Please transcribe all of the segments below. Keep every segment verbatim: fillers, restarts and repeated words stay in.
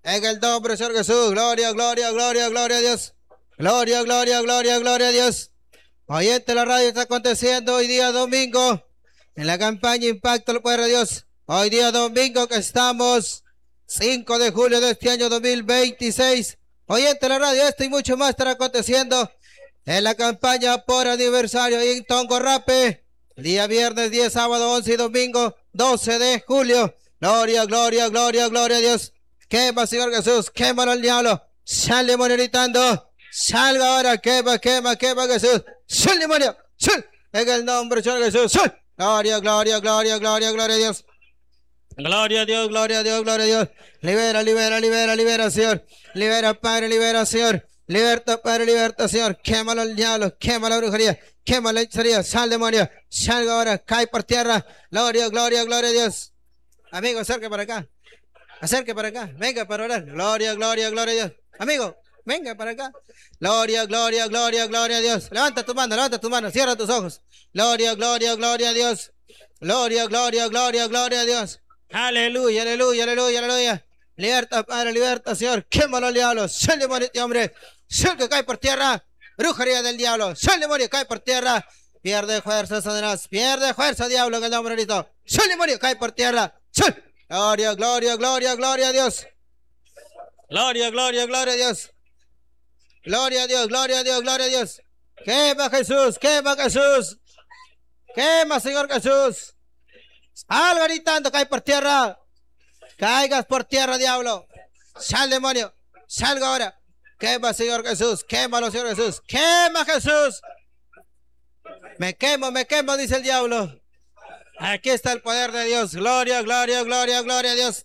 En el nombre del Señor Jesús. Gloria, gloria, gloria, gloria a Dios. Gloria, gloria, gloria, gloria a Dios. Oyente, la radio está aconteciendo hoy día domingo en la campaña Impacto al Poder de Dios. Hoy día domingo que estamos cinco de julio de este año dos mil veintiséis. Oyente, la radio, esto y mucho más estará aconteciendo en la campaña por aniversario en Tongorrape. Día viernes diez, sábado once y domingo doce de julio. Gloria, gloria, gloria, gloria a Dios. Quema, Señor Jesús, quémalo al diablo. Sal demonio gritando. Salga ahora, quema, quema, quema Jesús. Sal demonio, sal. En el nombre del Señor Jesús, sal. Gloria, gloria, gloria, gloria, gloria a Dios. Gloria a Dios, gloria a Dios, gloria a Dios. Libera, libera, libera, libera, Señor. Libera, Padre, libera, Señor. Liberta, Padre, liberta, Señor. Quémalo al diablo, quema la brujería, quema la hechicería. Sal demonio, salga ahora, cae por tierra. Gloria, gloria, gloria a Dios. Amigo, acerque para acá. Acerque para acá, venga para orar. Gloria, gloria, gloria a Dios. Amigo, venga para acá. Gloria, gloria, gloria, gloria a Dios. Levanta tu mano, levanta tu mano, cierra tus ojos. Gloria, gloria, gloria a Dios. Gloria, gloria, gloria, gloria a Dios. Aleluya, aleluya, aleluya, aleluya. Liberta, Padre, liberta, Señor. Quémalo al diablo. Sal demonio, este hombre. Sal que cae por tierra. Brujería del diablo. Sal demonio, cae por tierra. Pierde fuerza, Satanás. Pierde fuerza, diablo, en el nombre de Cristo. Sal demonio, cae por tierra. Sal. Gloria, gloria, gloria, gloria a Dios. Gloria, gloria, gloria a Dios. Gloria a Dios, gloria a Dios, gloria a Dios. Quema Jesús, quema Jesús. Quema, Señor Jesús. Salga gritando, cae por tierra. Caigas por tierra, diablo. Sal, demonio. Salga ahora. Quema, Señor Jesús. Quémalo, Señor Jesús. Quema, Jesús. Me quemo, me quemo, dice el diablo. Aquí está el poder de Dios. Gloria, gloria, gloria, gloria a Dios.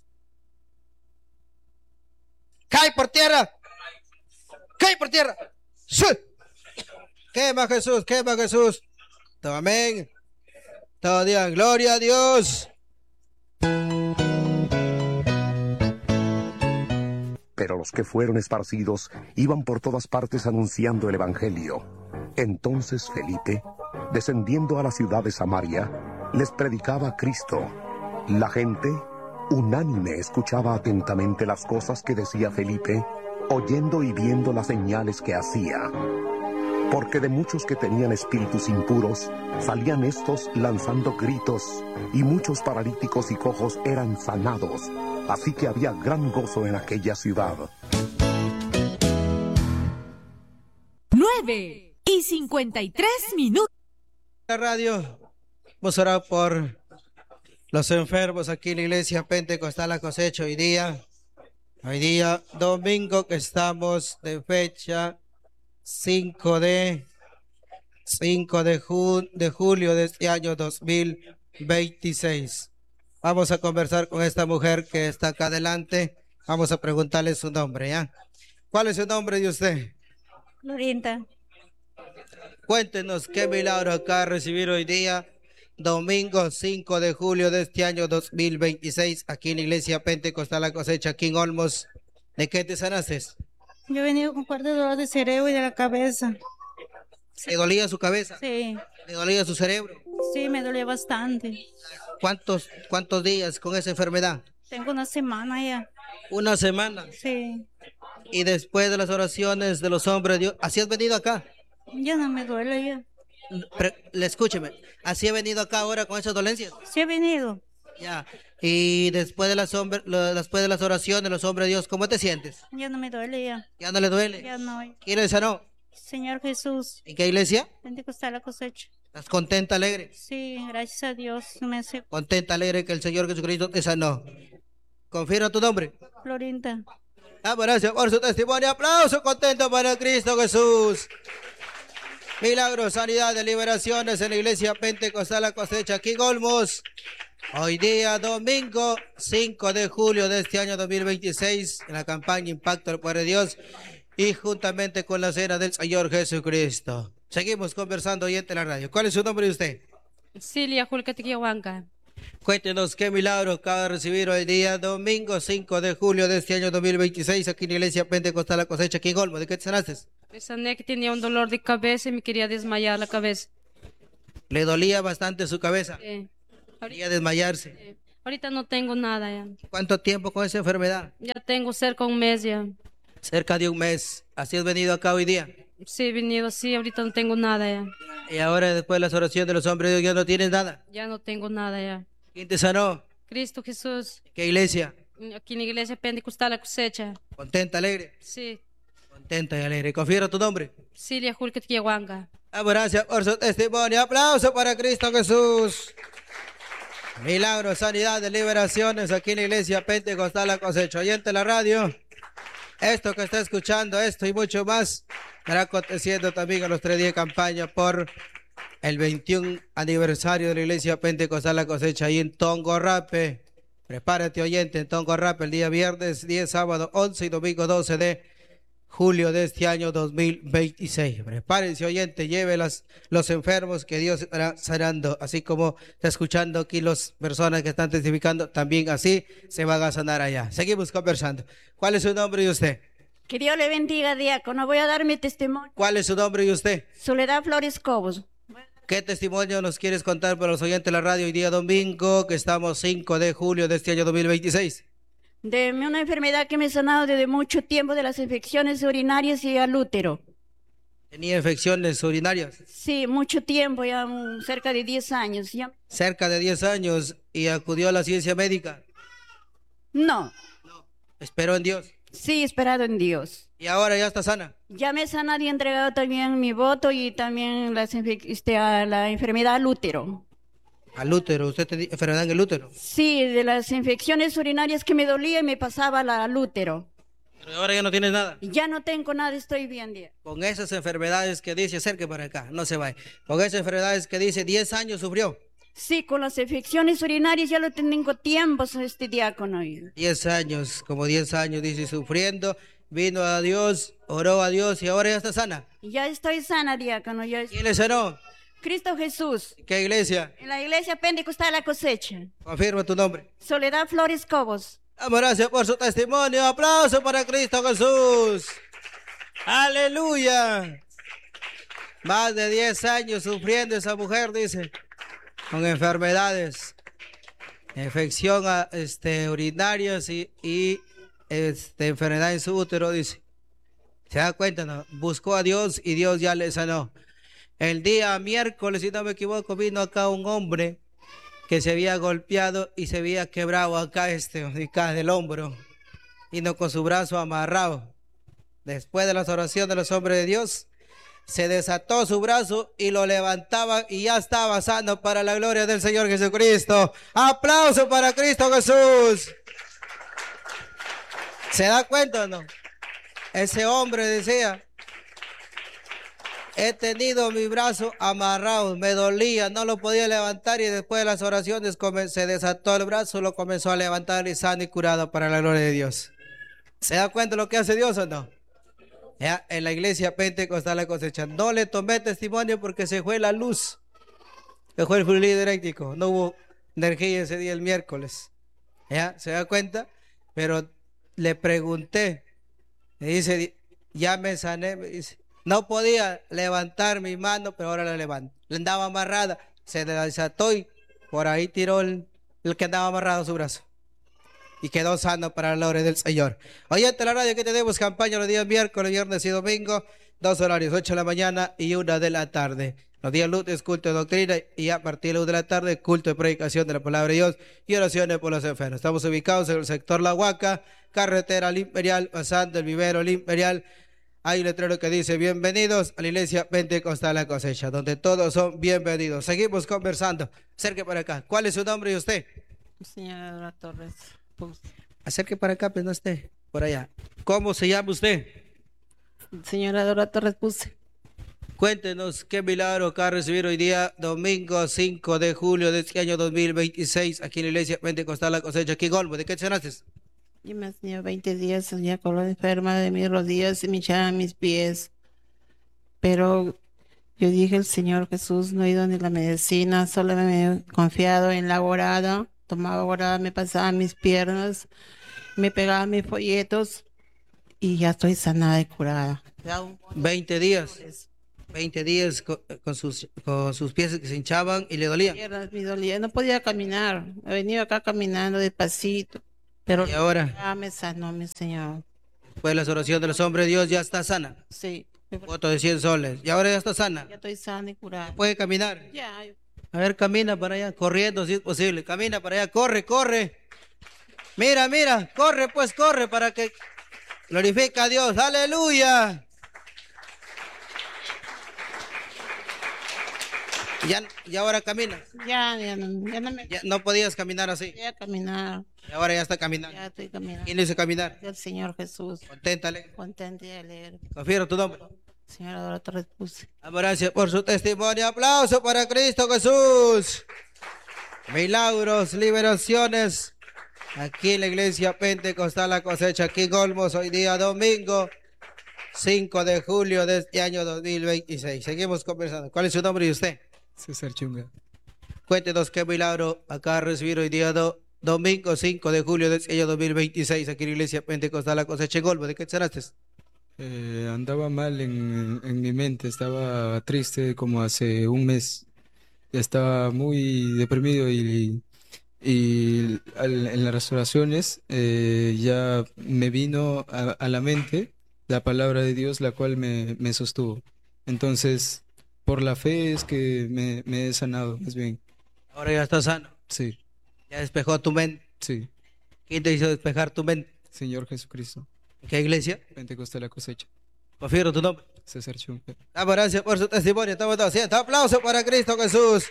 Cae por tierra. Cae por tierra. ¡Sí! Quema Jesús, quema Jesús. Todo amén. Todo digan gloria a Dios. Pero los que fueron esparcidos iban por todas partes anunciando el evangelio. Entonces Felipe, descendiendo a la ciudad de Samaria, les predicaba a Cristo. La gente, unánime, escuchaba atentamente las cosas que decía Felipe, oyendo y viendo las señales que hacía. Porque de muchos que tenían espíritus impuros, salían estos lanzando gritos, y muchos paralíticos y cojos eran sanados. Así que había gran gozo en aquella ciudad. Nueve y cincuenta y tres minutos. La radio. Vamos a orar por los enfermos aquí en la iglesia Pentecostal La Cosecha hoy día. Hoy día, domingo, que estamos de fecha cinco de julio de este año dos mil veintiséis. Vamos a conversar con esta mujer que está acá adelante. Vamos a preguntarle su nombre, ¿ya? ¿Cuál es el nombre de usted? Florinda. Cuéntenos qué milagro acá a recibir hoy día, domingo cinco de julio de este año dos mil veintiséis, aquí en la iglesia Pentecostal La Cosecha, aquí en Olmos. ¿De qué te sanaste? Yo he venido con fuerte dolor de cerebro y de la cabeza. ¿Le dolía su cabeza? Sí. ¿Le dolía su cerebro? Sí, me dolía bastante. ¿Cuántos, cuántos días con esa enfermedad? Tengo una semana ya. ¿Una semana? Sí. Y después de las oraciones de los hombres de Dios, ¿así has venido acá? Ya no me duele ya. Pero, le escúcheme, ¿así he venido acá ahora con esas dolencias? Sí he venido. Ya. Y después de las hombre, lo- después de las oraciones de los hombres de Dios, ¿cómo te sientes? Ya no me duele ya. ¿Ya no le duele? Ya no. ¿Quién le sanó? Señor Jesús. ¿En qué iglesia? Pentecostal La Cosecha. ¿Estás contenta, alegre? Sí, gracias a Dios. Me hace Contenta, alegre que el Señor Jesucristo te sanó. Confirma tu nombre. Florinda. Ah, gracias por su testimonio. Aplauso contento para Cristo Jesús. Milagros, sanidades, liberaciones en la iglesia Pentecostal La Cosecha, aquí en Olmos. Hoy día, domingo cinco de julio de este año dos mil veintiséis, en la campaña Impacto al Poder de Dios y juntamente con la cena del Señor Jesucristo. Seguimos conversando hoy en la radio. ¿Cuál es su nombre de usted? Cilia Julcatiquiahuanca. Cuéntenos qué milagro acaba de recibir hoy día, domingo cinco de julio de este año dos mil veintiséis, aquí en la iglesia Pentecostal La Cosecha, aquí en Olmos. ¿De qué te sanaste? Me sané que tenía un dolor de cabeza y me quería desmayar la cabeza. ¿Le dolía bastante su cabeza? Eh, Quería desmayarse. eh, Ahorita no tengo nada ya. ¿Cuánto tiempo con esa enfermedad? Ya tengo cerca de un mes ya. Cerca de un mes. ¿Así has venido acá hoy día? Sí, he venido así, ahorita no tengo nada ya. Y ahora después de las oraciones de los hombres de Dios ya no tienes nada. Ya no tengo nada ya. ¿Quién te sanó? Cristo Jesús, ¿Qué iglesia? aquí en la iglesia Pentecostal La Cosecha. Contenta, alegre. Sí, Contenta y alegre. Confiero tu nombre. Cilia Julket Yehuanga. Damos gracias por su testimonio. Aplauso para Cristo Jesús. Milagros, sanidades, liberaciones aquí en la iglesia Pentecostal La Cosecha. Oyente de la radio, esto que está escuchando, esto y mucho más, estará aconteciendo también en los tres días de campaña por el veintiún aniversario de la iglesia Pentecostal La Cosecha ahí en Tongorrape. Prepárate, oyente, en Tongorrape el día viernes diez, sábado once y domingo doce de julio de este año dos mil veintiséis. Prepárense, oyente, lleve las, los enfermos que Dios estará sanando, así como está escuchando aquí las personas que están testificando, también así se van a sanar allá. Seguimos conversando. ¿Cuál es su nombre y usted? Que Dios le bendiga, diácono. Voy a dar mi testimonio. ¿Cuál es su nombre y usted? Soledad Flores Cobos. ¿Qué testimonio nos quieres contar para los oyentes de la radio hoy día domingo, que estamos cinco de julio de este año dos mil veintiséis? De una enfermedad que me he sanado desde mucho tiempo, de las infecciones urinarias y al útero. ¿Tenía infecciones urinarias? Sí, mucho tiempo, ya um, cerca de diez años. Ya... Cerca de diez años, y acudió a la ciencia médica. No. Esperó en Dios. Sí, esperado en Dios. Y ahora ya está sana. Ya me he sanado y he entregado también mi voto y también las este, a la enfermedad al útero. Al útero, ¿usted tenía enfermedad en el útero? Sí, de las infecciones urinarias que me dolía y me pasaba la, al útero. Pero ahora ya no tienes nada. Ya no tengo nada, estoy bien. Día. Con esas enfermedades que dice, acerque para acá, no se vaya. Con esas enfermedades que dice, diez años sufrió. Sí, con las infecciones urinarias ya lo tengo tiempo, este diácono. diez años, como diez años, dice, sufriendo. Vino a Dios, oró a Dios y ahora ya está sana. Ya estoy sana, diácono. Ya ¿Quién le sanó? Cristo Jesús. ¿Qué iglesia? En la iglesia Pentecostal La Cosecha. Confirma tu nombre. Soledad Flores Cobos. Damos gracias por su testimonio. Aplauso para Cristo Jesús. Aleluya. Más de diez años sufriendo esa mujer, dice, con enfermedades, infección a, este, urinarias y, y este, enfermedad en su útero, dice. ¿Se da cuenta? No? Buscó a Dios y Dios ya le sanó. El día miércoles, si no me equivoco, vino acá un hombre que se había golpeado y se había quebrado acá este, acá del hombro, vino con su brazo amarrado. Después de las oraciones de los hombres de Dios, se desató su brazo y lo levantaba y ya estaba sano para la gloria del Señor Jesucristo. Aplauso para Cristo Jesús. ¿Se da cuenta o no? Ese hombre decía, he tenido mi brazo amarrado, me dolía, no lo podía levantar y después de las oraciones se desató el brazo, lo comenzó a levantar y sano y curado para la gloria de Dios. ¿Se da cuenta lo que hace Dios o no? Ya, en la iglesia Pentecostal La Cosecha no le tomé testimonio porque se fue la luz, se fue el fluido eléctrico, no hubo energía ese día el miércoles. ¿Ya? ¿Se da cuenta? Pero le pregunté, me dice, ya me sané, me dice. No podía levantar mi mano, pero ahora la levanto. Le andaba amarrada, se desató y por ahí tiró el, el que andaba amarrado su brazo. Y quedó sano para la gloria del Señor. Oyente la radio que tenemos campaña los días miércoles, viernes y domingo, dos horarios, ocho de la mañana y una de la tarde. Los días lunes, culto de doctrina y a partir de la una de la tarde, culto de predicación de la palabra de Dios y oraciones por los enfermos. Estamos ubicados en el sector La Huaca, carretera al Imperial, pasando el vivero al Imperial. Hay un letrero que dice, bienvenidos a la iglesia Pentecostal La Cosecha, donde todos son bienvenidos. Seguimos conversando. Acerque para acá. ¿Cuál es su nombre y usted? Señora Dora Torres Puse. Acerque para acá, pues no esté por allá. ¿Cómo se llama usted? Señora Dora Torres Puse. Cuéntenos qué milagro acá recibir hoy día, domingo cinco de julio de este año dos mil veintiséis, aquí en la iglesia Pentecostal La Cosecha, aquí en Olmo. ¿De qué te sanaste? Yo me tenía veinte días ya con la enferma de mis rodillas y me echaban mis pies. Pero yo dije, el Señor Jesús, no he ido ni la medicina, solo me he confiado en la orada. Tomaba orada, me pasaba mis piernas, me pegaba mis folletos y ya estoy sanada y curada. veinte días. veinte días con, con sus, con sus pies que se hinchaban y le dolían. Piernas me dolía, no podía caminar. He venido acá caminando despacito, pero Y ahora, ya me sanó mi Señor. después de las oraciones de los hombres, Dios ya está sana. Sí, Voto de cien soles. Y ahora ya está sana. ya estoy sana y curada. Puede caminar. Ya, A ver, camina para allá, corriendo si es posible. Camina para allá, corre, corre. Mira, mira, corre pues, corre para que glorifica a Dios. Aleluya. Ya, y ahora camina. ya, ya no, ya no me Ya no podías caminar así. podía caminar. Y ahora ya está caminando. Ya estoy caminando. ¿Quién le hizo caminar? El Señor Jesús, Conténtale. contento y alegre. Confío tu nombre. Señor, ahora te repuse. Gracias por su testimonio. Aplauso para Cristo Jesús. Milagros, liberaciones. Aquí en la iglesia Pentecostal La Cosecha, aquí en Olmos, hoy día domingo, cinco de julio de este año dos mil veintiséis. Seguimos conversando. ¿Cuál es su nombre y usted? César Chunga. Cuéntenos qué milagro acá recibir hoy día do- domingo cinco de julio de este año dos mil veintiséis, aquí en la iglesia Pentecostal La Cosecha en Olmos. ¿De qué sanaste? Eh, andaba mal en, en mi mente, estaba triste como hace un mes. Estaba muy deprimido y, y al- en las restauraciones eh, ya me vino a, a la mente la palabra de Dios, la cual me, me sostuvo. Entonces, por la fe es que me, me he sanado, más bien. Ahora ya está sano. Sí, Ya despejó tu mente. sí, ¿Quién te hizo despejar tu mente? Señor Jesucristo. ¿En qué iglesia? Pentecostal La Cosecha. Confío tu nombre. César Chunga. Damos gracias por su testimonio. Estamos todos haciendo aplauso para Cristo Jesús.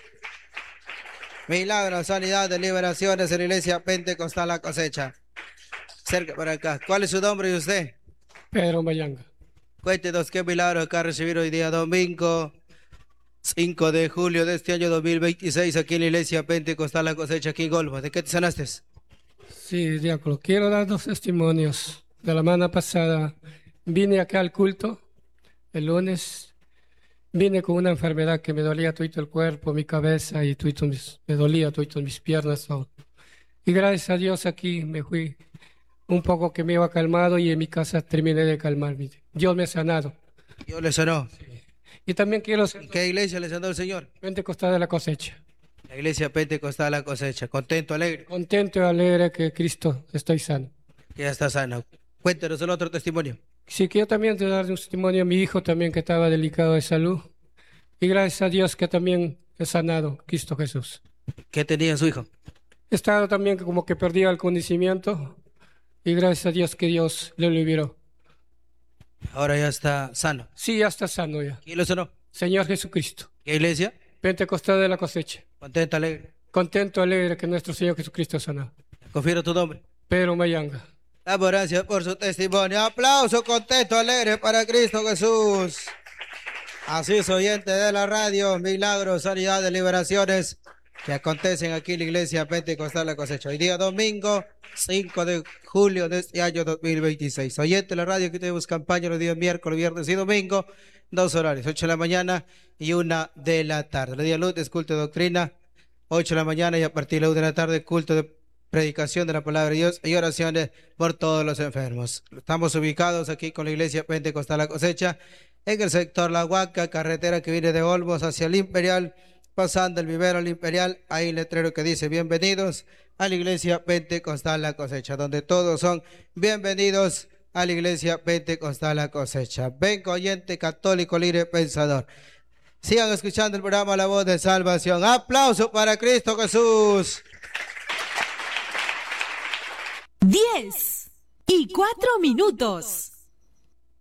Milagros, sanidad, liberaciones en la iglesia Pentecostal La Cosecha. Cerca para acá. ¿Cuál es su nombre y usted? Pedro Mayanga. Cuéntenos qué milagro acá recibir hoy día domingo cinco de julio de este año dos mil veintiséis aquí en la iglesia Pentecostal La Cosecha aquí en Olmos. ¿De qué te sanaste? Sí, diácono, quiero dar dos testimonios. De la semana pasada vine acá al culto, el lunes, vine con una enfermedad que me dolía todo el cuerpo, mi cabeza y todo mis, me dolía todo mis piernas. Todo. Y gracias a Dios aquí me fui un poco que me iba calmado y en mi casa terminé de calmarme. Dios me ha sanado. Dios le sanó. Y también quiero ser ¿En qué iglesia le sanó el Señor? Pentecostal de La Cosecha. La iglesia Pentecostal La Cosecha. Contento, alegre. Contento y alegre que Cristo estoy sano. Que ya está sano. Cuéntenos el otro testimonio. Sí, quiero también te dar un testimonio a mi hijo también que estaba delicado de salud. Y gracias a Dios que también he sanado, Cristo Jesús. ¿Qué tenía su hijo? Estaba también como que perdía el conocimiento. Y gracias a Dios que Dios le liberó. Ahora ya está sano. Sí, ya está sano ya. ¿Quién lo sanó? Señor Jesucristo. ¿Qué iglesia? Pentecostal de La Cosecha. Contento, alegre. Contento, alegre que nuestro Señor Jesucristo sanó. Confío tu nombre. Pedro Mayanga. Damos gracias por su testimonio. Aplauso, contento, alegre para Cristo Jesús. Así es, oyente de la radio, milagros, sanidades, liberaciones que acontecen aquí en la iglesia Pentecostal La Cosecha. Hoy día domingo, cinco de julio de este año dos mil veintiséis. Oyente de la radio que tenemos campaña los días miércoles, viernes y domingo, dos horarios, ocho de la mañana y una de la tarde. Los días lunes, culto de doctrina, ocho de la mañana y a partir de la una de la tarde, culto de predicación de la palabra de Dios y oraciones por todos los enfermos. Estamos ubicados aquí con la iglesia Pentecostal La Cosecha en el sector La Huaca, carretera que viene de Olmos hacia el Imperial, pasando el vivero al Imperial. Hay un letrero que dice bienvenidos a la iglesia Pentecostal La Cosecha, donde todos son bienvenidos a la iglesia Pentecostal La Cosecha. Venga, oyente católico, libre pensador. Sigan escuchando el programa La Voz de Salvación. Aplauso para Cristo Jesús. Diez y cuatro minutos.